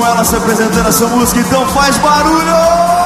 Ela se apresentando essa música, então faz barulho!